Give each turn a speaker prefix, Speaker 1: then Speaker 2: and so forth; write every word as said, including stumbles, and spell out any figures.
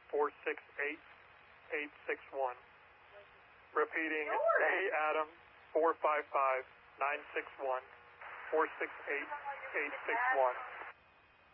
Speaker 1: four six eight, eight six one. Repeating, A Adam, four five five, nine six one, four six eight, eight six one.